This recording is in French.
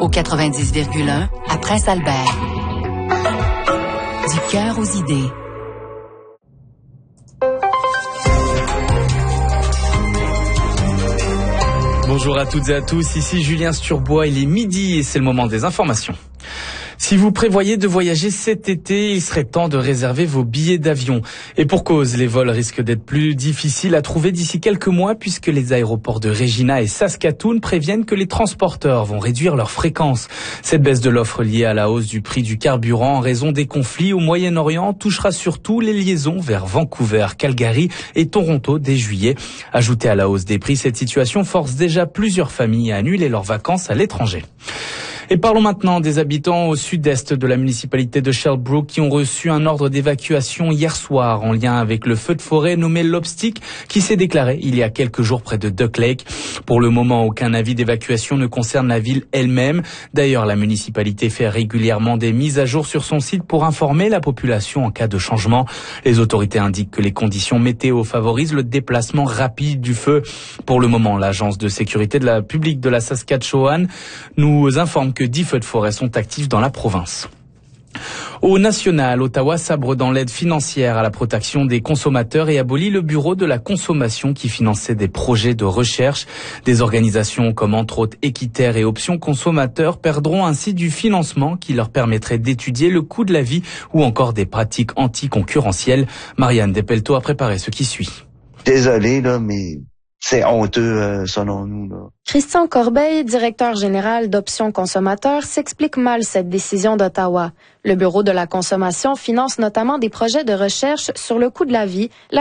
Au 90,1 à Prince-Albert. Du cœur aux idées. Bonjour à toutes et à tous, ici Julien Sturbois, il est midi et c'est le moment des informations. Si vous prévoyez de voyager cet été, il serait temps de réserver vos billets d'avion. Et pour cause, les vols risquent d'être plus difficiles à trouver d'ici quelques mois puisque les aéroports de Regina et Saskatoon préviennent que les transporteurs vont réduire leur fréquence. Cette baisse de l'offre liée à la hausse du prix du carburant en raison des conflits au Moyen-Orient touchera surtout les liaisons vers Vancouver, Calgary et Toronto dès juillet. Ajoutée à la hausse des prix, cette situation force déjà plusieurs familles à annuler leurs vacances à l'étranger. Et parlons maintenant des habitants au sud-est de la municipalité de Shelbrooke qui ont reçu un ordre d'évacuation hier soir en lien avec le feu de forêt nommé Lobstick qui s'est déclaré il y a quelques jours près de Duck Lake. Pour le moment, aucun avis d'évacuation ne concerne la ville elle-même. D'ailleurs, la municipalité fait régulièrement des mises à jour sur son site pour informer la population en cas de changement. Les autorités indiquent que les conditions météo favorisent le déplacement rapide du feu. Pour le moment, l'agence de sécurité de la publique de la Saskatchewan nous informe que 10 feux de forêt sont actifs dans la province. Au national, Ottawa sabre dans l'aide financière à la protection des consommateurs et abolit le bureau de la consommation qui finançait des projets de recherche. Des organisations comme entre autres Équiterre et Options Consommateurs perdront ainsi du financement qui leur permettrait d'étudier le coût de la vie ou encore des pratiques anticoncurrentielles. Marianne Despelto a préparé ce qui suit. Désolé, là, mais c'est honteux selon nous, là. Christian Corbeil, directeur général d'Options Consommateurs, s'explique mal cette décision d'Ottawa. Le bureau de la consommation finance notamment des projets de recherche sur le coût de la vie,